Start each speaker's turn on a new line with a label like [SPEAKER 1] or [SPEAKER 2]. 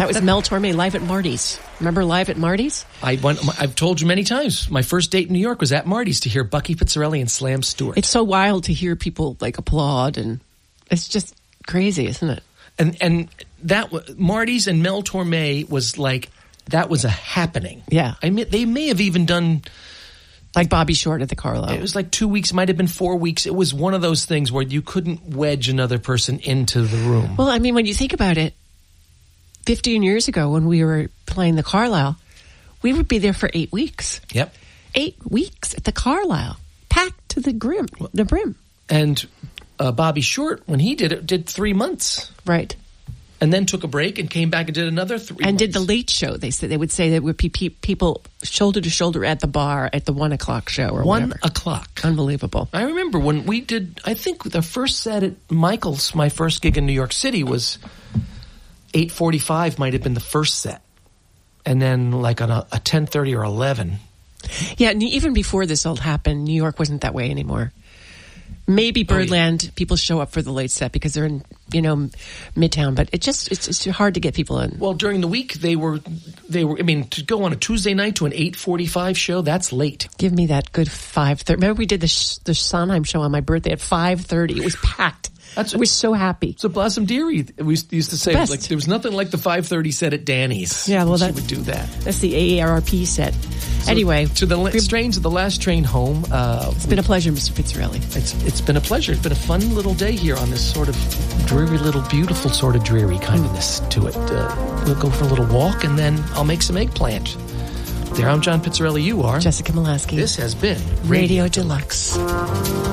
[SPEAKER 1] That was Mel Torme live at Marty's. Remember Live at Marty's?
[SPEAKER 2] I've told you many times. My first date in New York was at Marty's to hear Bucky Pizzarelli and Slam Stewart.
[SPEAKER 1] It's so wild to hear people like applaud, and it's just crazy, isn't it?
[SPEAKER 2] And that Marty's and Mel Torme was like, that was a happening.
[SPEAKER 1] Yeah.
[SPEAKER 2] I mean, they may have even done...
[SPEAKER 1] Like Bobby Short at the Carlisle.
[SPEAKER 2] It was like 2 weeks, might have been 4 weeks. It was one of those things where you couldn't wedge another person into the room.
[SPEAKER 1] Well, I mean, when you think about it, 15 years ago when we were playing the Carlisle, we would be there for 8 weeks.
[SPEAKER 2] Yep.
[SPEAKER 1] 8 weeks at the Carlisle, packed to the brim.
[SPEAKER 2] And Bobby Short, when he did it, did 3 months.
[SPEAKER 1] Right.
[SPEAKER 2] And then took a break and came back and did another 3 months.
[SPEAKER 1] And did the late show. They would say there would be people shoulder to shoulder at the bar at the 1 o'clock show or
[SPEAKER 2] 1
[SPEAKER 1] whatever.
[SPEAKER 2] o'clock.
[SPEAKER 1] Unbelievable.
[SPEAKER 2] I remember when we did, I think the first set at Michael's, my first gig in New York City was 8:45 might have been the first set. And then like on a 10:30 or 11.
[SPEAKER 1] Yeah, and even before this all happened, New York wasn't that way anymore. Maybe Birdland, people show up for the late set because they're in, Midtown, but it's hard to get people in.
[SPEAKER 2] Well, during the week they were. I mean, to go on a Tuesday night to an 8:45 show, that's late.
[SPEAKER 1] Give me that good 5:30. Remember we did the Sondheim show on my birthday at 5:30. It was packed. I was so happy.
[SPEAKER 2] So Blossom Dearie, we used to say,
[SPEAKER 1] Best.
[SPEAKER 2] like there was nothing like the 5:30 set at Danny's.
[SPEAKER 1] Yeah, well,
[SPEAKER 2] she would do that.
[SPEAKER 1] That's the AARP set. So anyway,
[SPEAKER 2] to the strains of the last train home.
[SPEAKER 1] It's been a pleasure, Mr. Pizzarelli.
[SPEAKER 2] It's been a pleasure. It's been a fun little day here on this sort of dreary little beautiful sort of dreary kindness to it. We'll go for a little walk and then I'll make some eggplant. There, I'm John Pizzarelli. You are
[SPEAKER 1] Jessica Molaski.
[SPEAKER 2] This has been
[SPEAKER 1] Radio Deluxe.